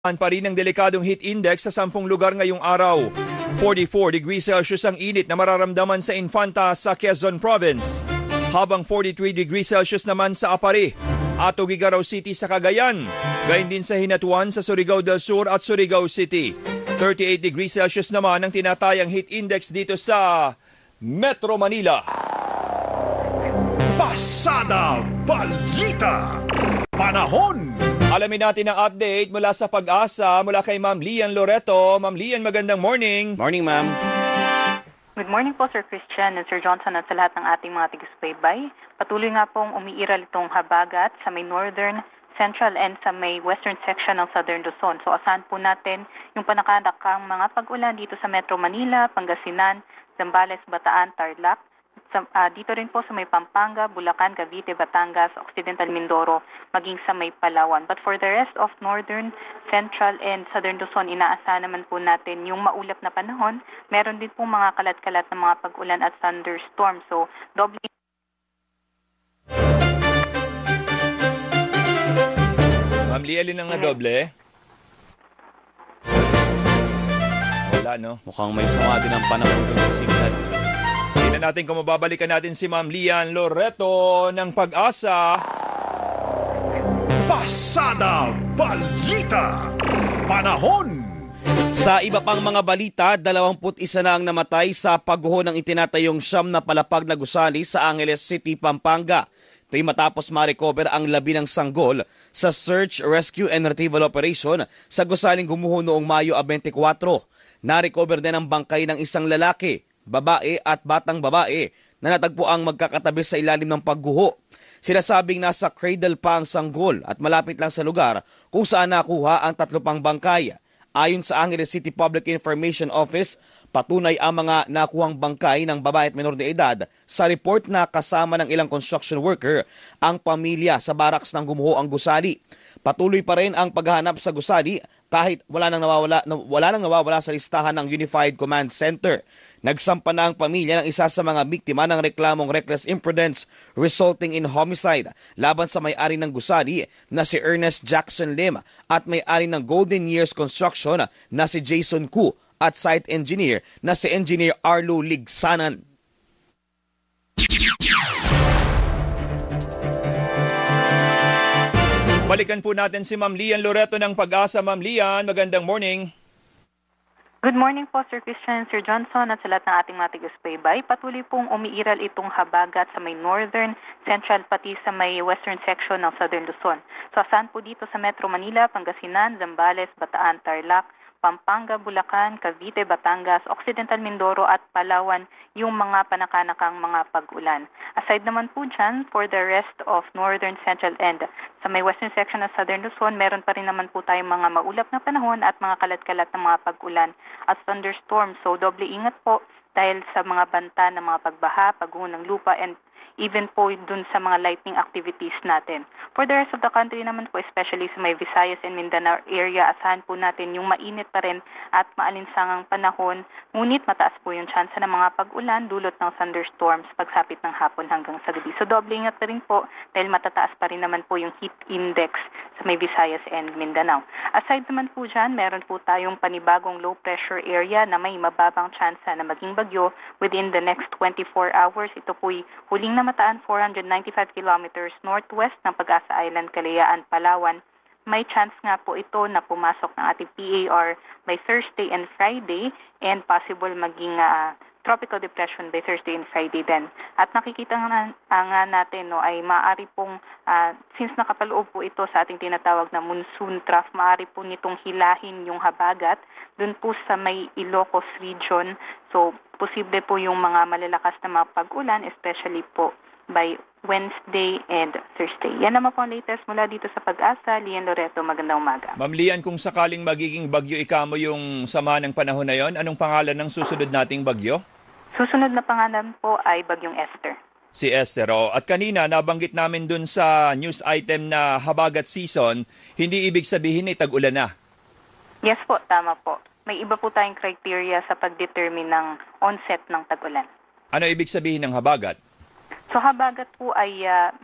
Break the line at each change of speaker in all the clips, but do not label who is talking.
Pa rin ang delikadong heat index sa 10 lugar ngayong araw. 44 degrees Celsius ang init na mararamdaman sa Infanta sa Quezon Province. Habang 43 degrees Celsius naman sa Apari at Tuguegarao City sa Cagayan. Gayon din sa Hinatuan sa Surigao del Sur at Surigao City. 38 degrees Celsius naman ang tinatayang heat index dito sa Metro Manila.
Pasada Balita Panahon.
Alamin natin ang update mula sa Pag-asa mula kay Ma'am Lian Loreto. Ma'am Lian, magandang morning.
Morning, ma'am.
Good morning po, Sir Christian and Sir Johnson at sa lahat ng ating mga tigasubaybay. Patuloy nga pong umiiral itong habagat sa may northern, central and sa may western section ng Southern Luzon. So asahan po natin yung panakanakang mga pag-ulan dito sa Metro Manila, Pangasinan, Zambales, Bataan, Tarlac. Dito rin po sa may Pampanga, Bulacan, Cavite, Batangas, Occidental Mindoro, maging sa may Palawan. But for the rest of northern, central, and southern Luzon, inaasahan naman po natin yung maulap na panahon. Meron din po mga kalat-kalat na mga pag-ulan at thunderstorm. So, doble.
Ma'am Lia, alin ang nadoble? Wala, no?
Mukhang may sama din ang panahon dun sa signal.
Tingnan natin kung mababalikan natin si Ma'am Lian Loreto ng Pag-asa.
Pasada Balita Panahon.
Sa iba pang mga balita, 21 na ang namatay sa pagguho ng itinatayong siyam na palapag na gusali sa Angeles City, Pampanga. Ito'y matapos ma-recover ang 11 sanggol sa Search, Rescue and Retrieval Operation sa gusaling gumuho noong Mayo 24. Na-recover din ang bangkay ng isang lalaki, babae at batang babae na natagpo ang magkakatabi sa ilalim ng pagguho. Sinasabing nasa cradle pa ang sanggol at malapit lang sa lugar kung saan nakuha ang 3 pang bangkay. Ayon sa Angeles City Public Information Office, patunay ang mga nakuhang bangkay ng babae at menor de edad sa report na kasama ng ilang construction worker ang pamilya sa baraks ng gumuho ang gusali. Patuloy pa rin ang paghahanap sa gusali kahit wala nang nawawala sa listahan ng Unified Command Center. Nagsampa na ang pamilya ng isa sa mga biktima ng reklamong reckless imprudence resulting in homicide laban sa may-ari ng gusali na si Ernest Jackson Lim at may-ari ng Golden Years Construction na si Jason Ku at site engineer na si Engineer Arlo Ligsanan.
Balikan po natin si Ma'am Lian Loreto ng Pag-asa. Ma'am Lian, magandang morning.
Good morning po, Sir Christian, Sir Johnson at sa lahat ng ating mga tigasubaybay. Patuloy pong umiiral itong habagat sa may northern, central pati sa may western section ng Southern Luzon. So asahan po dito sa Metro Manila, Pangasinan, Zambales, Bataan, Tarlac, Pampanga, Bulacan, Cavite, Batangas, Occidental Mindoro at Palawan yung mga panakanakang mga pag-ulan. Aside naman po dyan, for the rest of northern, central and sa may western section ng Southern Luzon, meron pa rin naman po tayong mga maulap na panahon at mga kalat-kalat na mga pag-ulan at thunderstorm. So doble ingat po dahil sa mga banta ng mga pagbaha, pagguho ng lupa and even po dun sa mga lightning activities natin. For the rest of the country naman po, especially sa may Visayas and Mindanao area, asahan po natin yung mainit pa rin at maalinsangang panahon. Ngunit mataas po yung chance ng mga pag-ulan dulot ng thunderstorms pagsapit ng hapon hanggang sa gabi. So doble ingat pa rin po dahil matataas pa rin naman po yung heat index sa may Visayas and Mindanao. Aside naman po dyan, meron po tayong panibagong low pressure area na may mababang chance na maging bagyo within the next 24 hours. Ito po'y huling namataan 495 kilometers northwest ng Pag-asa Island, Kalayaan, Palawan. May chance nga po ito na pumasok ng ating PAR by Thursday and Friday and possible maging tropical depression by Thursday and Friday din. At nakikita nga natin ay maaari pong, since nakapaloob po ito sa ating tinatawag na monsoon trough, maaari po nitong hilahin yung habagat dun po sa may Ilocos region. So, posible po yung mga malalakas na mga pag-ulan, especially po by Wednesday and Thursday. Yan naman po ang latest mula dito sa Pag-asa. Lian Loreto, magandang umaga.
Ma'am Lian, kung sakaling magiging bagyo ikamo yung sama ng panahon na yon, anong pangalan ng susunod nating bagyo?
Susunod na pangalan po ay Bagyong Esther.
Si Esther. At kanina, nabanggit namin dun sa news item na habagat season, hindi ibig sabihin ay tag-ulan na.
Yes po, tama po. May iba po tayong criteria sa pag-determine ng onset ng tag-ulan.
Ano ibig sabihin ng habagat?
So habagat po ay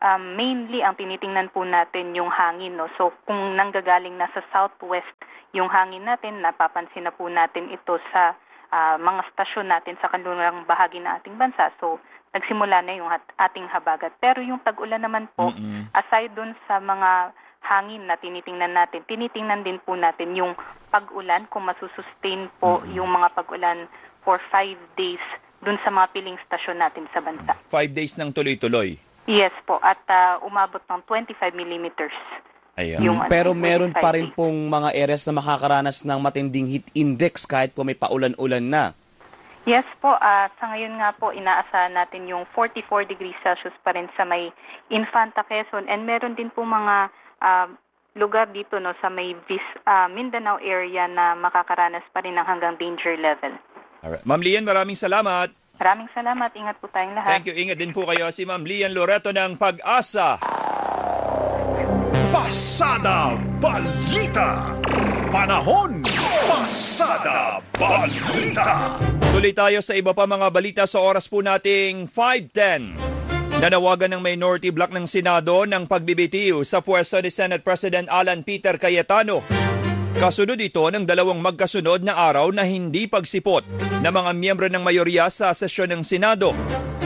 mainly ang tinitingnan po natin yung hangin. No? So kung nanggagaling na sa southwest yung hangin natin, napapansin na po natin ito sa mga stasyon natin sa kanlurang bahagi ng ating bansa. So nagsimula na yung ating habagat. Pero yung tag-ulan naman po, aside dun sa mga hangin na tinitingnan din po natin yung pag-ulan, kung masusustain po yung mga pag-ulan for 5 days dun sa mga piling stasyon natin sa bansa.
5 days ng tuloy-tuloy?
Yes po, at umabot ng 25 millimeters.
Ayan.
Pero meron pa rin pong mga areas na makakaranas ng matinding heat index kahit po may paulan-ulan na.
Yes po, sa ngayon nga po inaasahan natin yung 44 degrees Celsius pa rin sa may Infanta, Quezon, and meron din po mga lugar dito no sa may Mindanao area na makakaranas pa rin ng hanggang danger level.
Alright. Ma'am Lian, maraming salamat.
Maraming salamat. Ingat po tayong lahat.
Thank you. Ingat din po kayo. Si Ma'am Lian Loreto ng Pag-asa.
Pasada Balita. Panahon. Pasada Balita.
Tuloy tayo sa iba pa mga balita sa oras po nating 5:10. Nanawagan ng Minority Bloc ng Senado ng pagbibitiw sa pwesto ni Senate President Alan Peter Cayetano. Kasunod ito ng dalawang magkasunod na araw na hindi pagsipot ng mga miyembro ng mayorya sa sesyon ng Senado.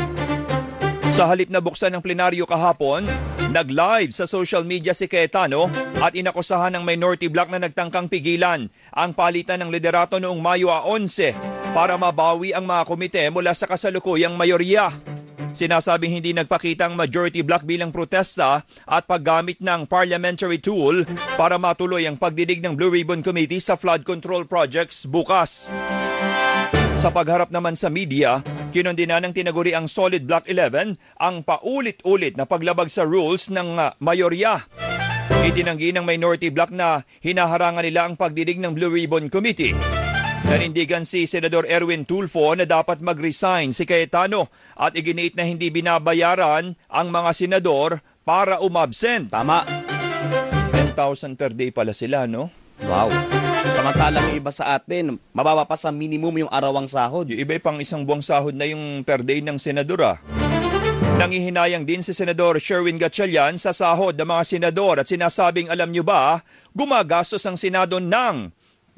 Sa halip na buksan ng plenaryo kahapon, nag-live sa social media si Cayetano at inakusahan ng Minority Bloc na nagtangkang pigilan ang palitan ng liderato noong Mayo 11 para mabawi ang mga komite mula sa kasalukuyang mayorya. Sinasabing hindi nagpakita ang Majority Bloc bilang protesta at paggamit ng parliamentary tool para matuloy ang pagdidig ng Blue Ribbon Committee sa flood control projects bukas. Sa pagharap naman sa media, kinondena ng tinaguri ang Solid Block 11 ang paulit-ulit na paglabag sa rules ng mayorya. Itinanggi ng Minority Bloc na hinaharangan nila ang pagdidig ng Blue Ribbon Committee. Nanindigan si Senador Erwin Tulfo na dapat mag-resign si Cayetano at iginiit na hindi binabayaran ang mga senador para umabsent.
Tama.
10,000 per day pala sila, no?
Wow. Samantalang yung iba sa atin, mababa pa sa minimum yung arawang sahod.
Yung iba pang isang buwang sahod na yung per day ng senador. Nangihinayang din si Senador Sherwin Gatchalian sa sahod ng mga senador at sinasabing, alam nyo ba, gumagastos ang Senado ng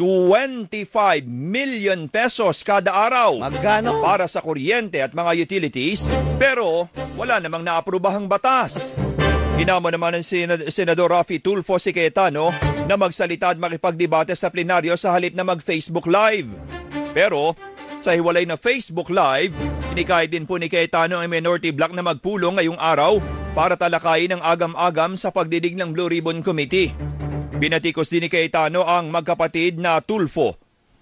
25 million pesos kada araw.
Magkano?
Para sa kuryente at mga utilities, pero wala namang naaprubahang batas. Hinamo naman ng Senador Raffy Tulfo si Cayetano na magsalita at makipagdebate sa plenaryo sa halip na mag-Facebook Live. Pero sa hiwalay na Facebook Live, inikahit din po ni Cayetano ang Minority Bloc na magpulong ngayong araw para talakayin ang agam-agam sa pagdidig ng Blue Ribbon Committee. Binatikos din ni Cayetano ang magkapatid na Tulfo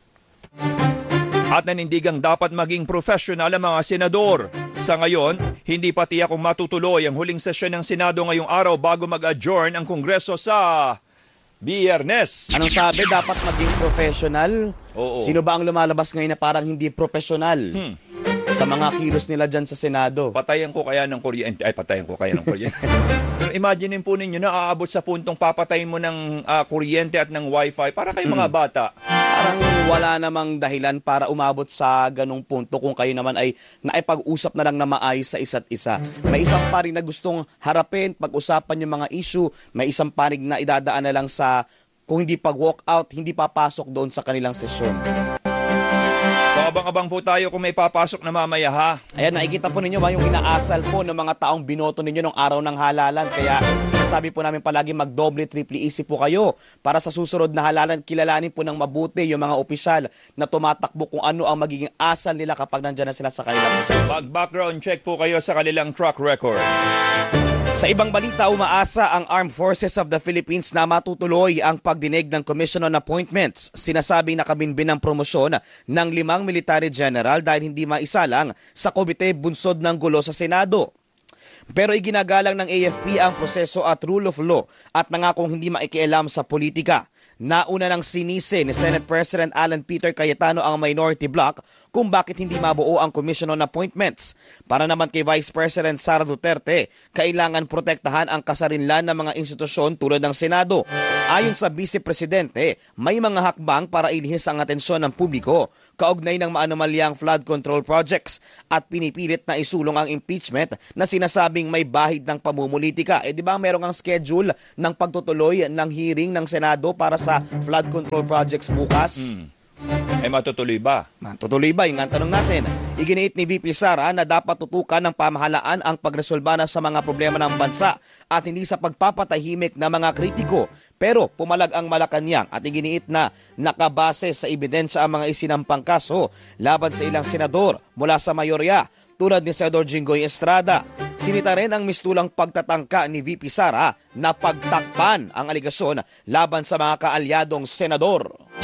at nanindigang dapat maging professional ang mga senador. Sa ngayon, hindi pa tiyak kung matutuloy ang huling sesyon ng Senado ngayong araw bago mag-adjourn ang Kongreso sa Biyernes.
Anong sabi? Dapat maging professional?
Oo.
Sino ba ang lumalabas ngayon na parang hindi professional sa mga kilos nila dyan sa Senado?
Patayan ko kaya ng kuryente. Pero imagine po ninyo na aabot sa puntong papatayin mo ng kuryente at ng wifi para kay mga bata.
Parang wala namang dahilan para umabot sa ganong punto kung kayo naman ay naipag-usap na lang na maayos sa isa't isa. May isang panig na gustong harapin, pag-usapan yung mga issue. May isang panig na idadaan na lang sa kung hindi pag-walk out, hindi papasok doon sa kanilang sesyon.
So abang-abang po tayo kung may papasok na mamaya ha.
Ayan, nakikita po ninyo ba yung inaasal po ng mga taong binoto ninyo nung araw ng halalan. Kaya sinasabi po namin palagi magdoble, triple isip po kayo para sa susunod na halalan kilalanin po ng mabuti yung mga opisyal na tumatakbo kung ano ang magiging asal nila kapag nandyan na sila sa kanilang posisyon.
Mag-background check po kayo sa kanilang track record.
Sa ibang balita, umaasa ang Armed Forces of the Philippines na matutuloy ang pagdinig ng Commission on Appointments. Sinasabing nakabinbin ang promosyon ng 5 military general dahil hindi maisalang sa komite bunsod ng gulo sa Senado. Pero iginagalang ng AFP ang proseso at rule of law at nangakong hindi maikialam sa politika. Nauna ng sinisi ni Senate President Alan Peter Cayetano ang minority bloc kung bakit hindi mabuo ang Commission on Appointments. Para naman kay Vice President Sara Duterte, kailangan protektahan ang kasarinlan ng mga institusyon tulad ng Senado. Ayon sa Vice Presidente, may mga hakbang para ilihis ang atensyon ng publiko kaugnay ng maanomalyang flood control projects at pinipilit na isulong ang impeachment na sinasabing may bahid ng pamumulitika. Di ba merong ang schedule ng pagtutuloy ng hearing ng Senado para sa flood control projects bukas?
Matutuloy ba?
Matutuloy ba? Yung ang tanong natin. Iginiit ni VP Sara na dapat tutukan ng pamahalaan ang pagresolba na sa mga problema ng bansa at hindi sa pagpapatahimik ng mga kritiko. Pero pumalag ang Malacanang at iginiit na nakabase sa ebidensya ang mga isinampang kaso laban sa ilang senador mula sa mayorya tulad ni Senador Jinggoy Estrada. Sinita rin ang mistulang pagtatangka ni VP Sara na pagtakpan ang aligasyon laban sa mga kaalyadong senador.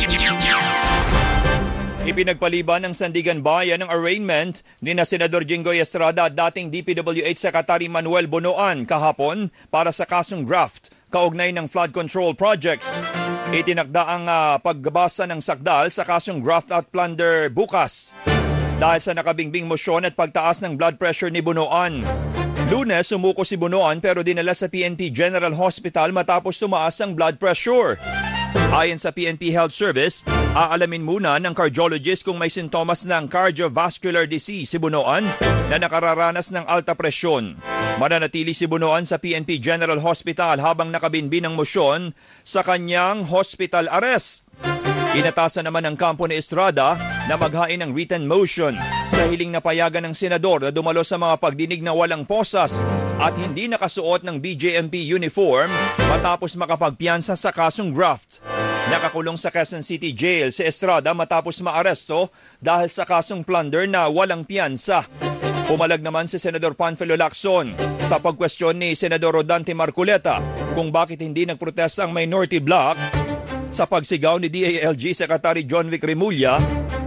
Ipinagpaliban ng Sandigan Bayan ng arraignment ni na Senador Jinggoy Estrada at dating DPWH Secretary Manuel Bonoan kahapon para sa kasong graft kaugnay ng flood control projects. Itinakda ang pagbasa ng sakdal sa kasong graft at plunder bukas dahil sa nakabingbing mosyon at pagtaas ng blood pressure ni Bonoan. Lunes, sumuko si Bonoan pero dinala sa PNP General Hospital matapos tumaas ang blood pressure. Ayon sa PNP Health Service, aalamin muna ng cardiologist kung may sintomas ng cardiovascular disease si Bonoan na nakararanas ng alta presyon. Mananatili si Bonoan sa PNP General Hospital habang nakabinbin ng mosyon sa kanyang hospital arrest. Inatasan naman ng kampo ni Estrada na maghain ng written motion sa hiling na payagan ng senador na dumalo sa mga pagdinig na walang posas at hindi nakasuot ng BJMP uniform matapos makapagpiyansa sa kasong graft. Nakakulong sa Quezon City Jail si Estrada matapos maaresto dahil sa kasong plunder na walang piyansa. Pumalag naman si Senador Panfilo Lacson sa pagkwestiyon ni Senador Rodante Marcoleta kung bakit hindi nagprotesta ang minority bloc sa pagsigaw ni DALG Secretary John Vic Remulla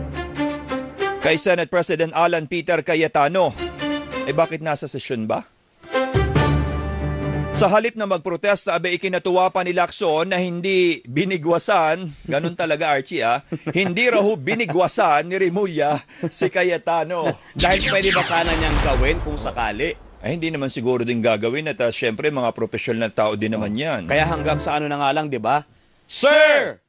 kay Senate President Alan Peter Cayetano. Bakit nasa sesyon ba? Sa halip na magprotesta, ikinatuwa pa ni Lacson na hindi binigwasan, ganun talaga Archie hindi raw binigwasan ni Remulla si Cayetano.
Dahil pwede ba sana niyang gawin kung sakali?
Ay, hindi naman siguro din gagawin at syempre mga professional na tao din naman yan.
Kaya hanggang sa ano na nga lang, di ba? Sir!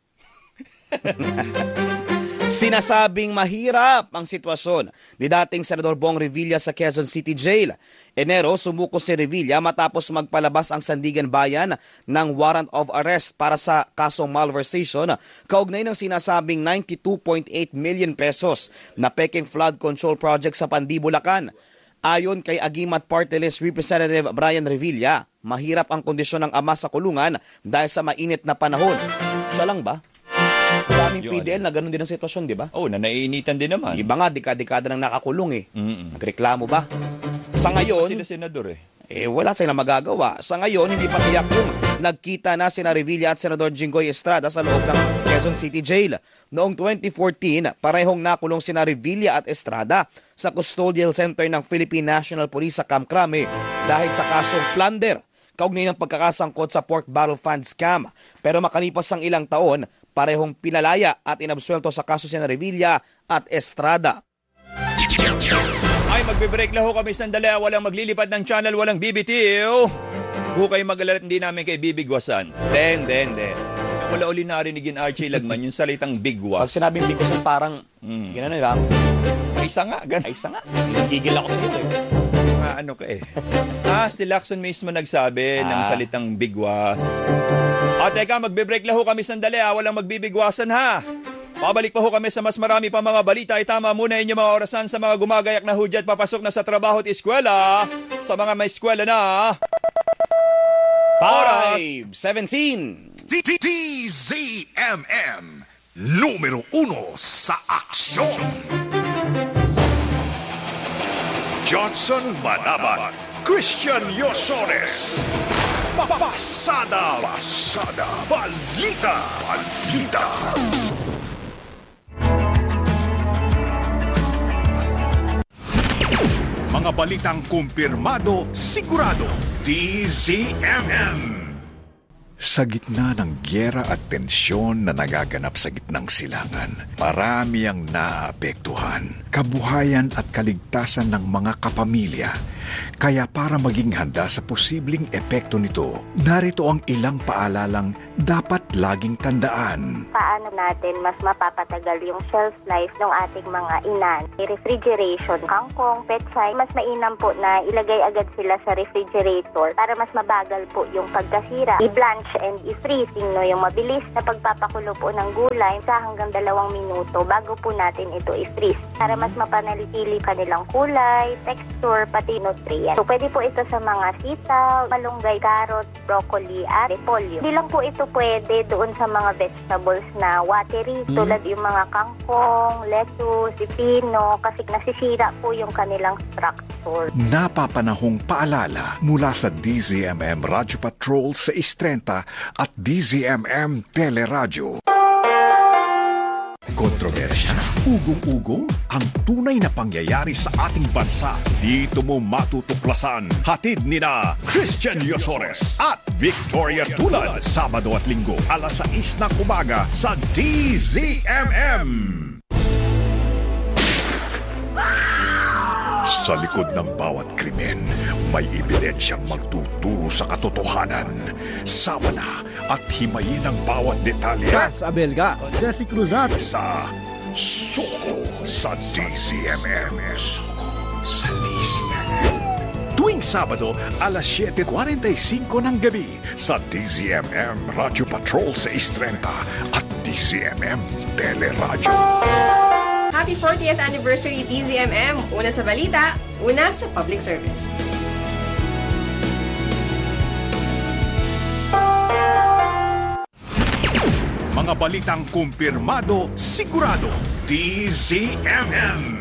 Sinasabing mahirap ang sitwasyon ni dating Senador Bong Revilla sa Quezon City Jail. Enero, sumuko si Revilla matapos magpalabas ang Sandigan Bayan ng warrant of arrest para sa kasong malversation kaugnay ng sinasabing 92.8 million pesos na peking flood control project sa Pandi, Bulacan. Ayon kay Agimat Party List Representative Brian Revilla, mahirap ang kondisyon ng ama sa kulungan dahil sa mainit na panahon. Siya lang ba? Maraming PDL na ganun din ang sitwasyon, di ba?
Na naiinitan din naman.
Iba nga, dekada nang nakakulong Nagreklamo ba? Sa ngayon,
sila senador
wala silang magagawa. Sa ngayon, hindi pa tiyak kung nagkita na sina Revilla at Senador Jinggoy Estrada sa loob ng Quezon City Jail. Noong 2014, parehong nakulong sina Revilla at Estrada sa Custodial Center ng Philippine National Police sa Camp Crame dahil sa kasong plunder kaugnay ng pagkakasangkot sa pork barrel fund scam. Pero makalipas ang ilang taon, parehong pinalaya at inabsuelto sa kaso sina Revilla at Estrada.
Ay, magbe-break lang ho kami sandali. Walang maglilipad ng channel, walang BBTO. Hukay mag-alala, hindi namin kay bibigwasan.
Den.
Wala uli narinigin Archie Lagman yung salitang bigwas.
Pag sinabing bigwasan, parang, gano'n lang.
Ay, isa nga.
Ay, isa nga. Gigil ako sa iyo
Ano ka si Lacson mismo nagsabi ng salitang bigwas. Teka, magbe-break lang ho kami sandali. Walang magbibigwasan ha. Pabalik pa ho kami sa mas marami pa mga balita. Itama muna inyong mga orasan sa mga gumagayak na hudyat papasok na sa trabaho at eskwela. Sa mga may eskwela na
5:17
DZMM Numero 1 sa aksyon. Johnson Manabat, Christian Yosores. Pasada Balita. Mga balitang kumpirmado, sigurado. DZMM. Sa gitna ng gyera at tensyon na nagaganap sa gitnang silangan, marami ang naapektuhan, kabuhayan at kaligtasan ng mga kapamilya. Kaya para maging handa sa posibleng epekto nito, narito ang ilang paalalang dapat laging tandaan.
Paano natin mas mapapatagal yung shelf life ng ating mga inan? Refrigeration, kangkong, pechay, mas mainam po na ilagay agad sila sa refrigerator para mas mabagal po yung pagkasira. I-blanch and i-freezing, no? Yung mabilis na pagpapakulo po ng gulay sa hanggang 2 minuto bago po natin ito i-freeze para mas mapanatili kanilang kulay, texture, pati nutrient. So, pwede po ito sa mga sitaw, malunggay, carrot, broccoli, at repolyo. Hindi lang po ito pwede doon sa mga vegetables na watery, tulad yung mga kangkong, lettuce, pipino, kasi nasisira po yung kanilang structure.
Napapanahong paalala mula sa DZMM Radyo Patrol sa 630 at DZMM Teleradyo. Kontrobersya, ugong-ugong, ang tunay na pangyayari sa ating bansa. Dito mo matutuklasan. Hatid nina Christian Yosores at Victoria Tulad. Sabado at Linggo, alas 6 ng umaga sa DZMM. Sa likod ng bawat krimen, may ebidensyang magtuturo sa katotohanan. Sama na at himayin ang bawat detalye.
Cas Abelga, Jesse Cruzat.
Sa Suko sa DZMM. Suko sa DZMM. Tuwing Sabado, alas 7:45 ng gabi sa DZMM Radyo Patrol sa 630 at DZMM Teleradyo.
Happy 40th anniversary DZMM. Una sa balita, una sa public service.
Mga balitang kumpirmado, sigurado. DZMM.